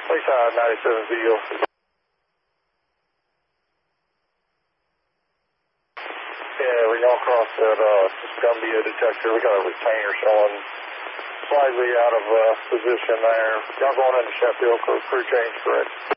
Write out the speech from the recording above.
Police 97 Zeal. Yeah, we all cross that Gambia detector. We got a retainer showing slightly out of position there. Y'all going into Sheffield, crew change, correct?